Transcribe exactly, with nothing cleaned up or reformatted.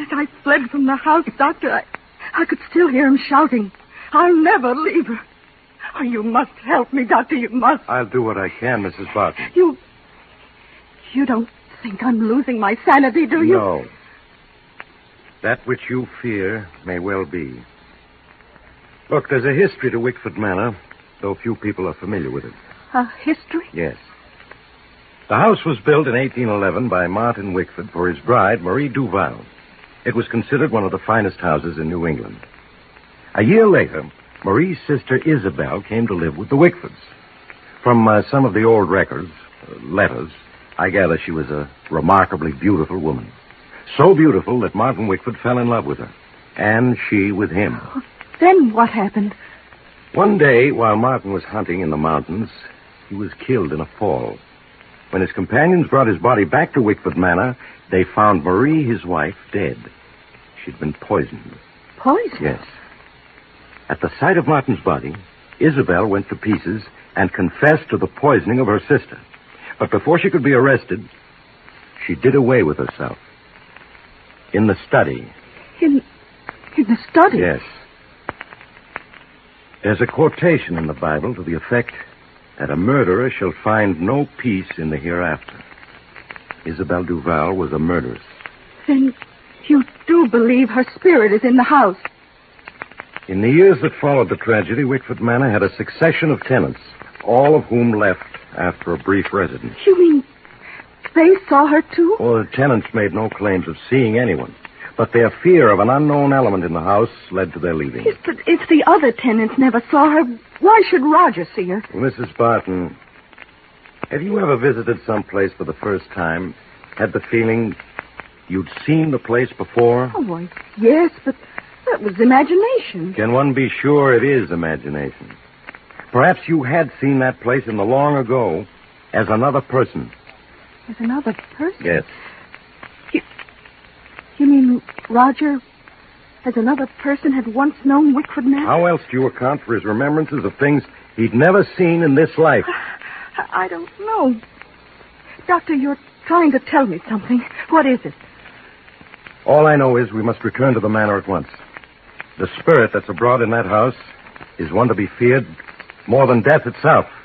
As I fled from the house, Doctor, I, I could still hear him shouting, "I'll never leave her." Oh, you must help me, Doctor, you must. I'll do what I can, Missus Barton. You... You don't think I'm losing my sanity, do you? No. That which you fear may well be. Look, there's a history to Wickford Manor, though few people are familiar with it. A history? Yes. The house was built in eighteen eleven by Martin Wickford for his bride, Marie Duval. It was considered one of the finest houses in New England. A year later, Marie's sister Isabel came to live with the Wickfords. From uh, some of the old records, uh, letters, I gather she was a remarkably beautiful woman. So beautiful that Martin Wickford fell in love with her, and she with him. Then what happened? One day, while Martin was hunting in the mountains, he was killed in a fall. When his companions brought his body back to Wickford Manor, they found Marie, his wife, dead. She'd been poisoned. Poisoned? Yes. At the sight of Martin's body, Isabel went to pieces and confessed to the poisoning of her sister. But before she could be arrested, she did away with herself. In the study. In, in the study? Yes. There's a quotation in the Bible to the effect that a murderer shall find no peace in the hereafter. Isabel Duval was a murderess. Then you do believe her spirit is in the house? In the years that followed the tragedy, Wickford Manor had a succession of tenants, all of whom left after a brief residence. You mean they saw her too? Well, the tenants made no claims of seeing anyone, but their fear of an unknown element in the house led to their leaving. Yes, but if the other tenants never saw her, why should Roger see her? Missus Barton, have you ever visited some place for the first time, had the feeling you'd seen the place before? Oh, why, yes, but that was imagination. Can one be sure it is imagination? Perhaps you had seen that place in the long ago as another person. As another person? Yes. You, you mean Roger, as another person, had once known Wickford Manor? How else do you account for his remembrances of things he'd never seen in this life? I don't know. Doctor, you're trying to tell me something. What is it? All I know is we must return to the manor at once. The spirit that's abroad in that house is one to be feared more than death itself.